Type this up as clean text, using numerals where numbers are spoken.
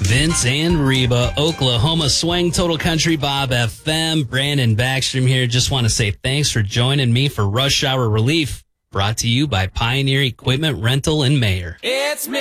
Vince and Reba, Oklahoma Swing, Total Country, Bob FM. Brandon Backstrom here. Just want to say thanks for joining me for Rush Hour Relief, brought to you by Pioneer Equipment Rental in Mayer. It's me.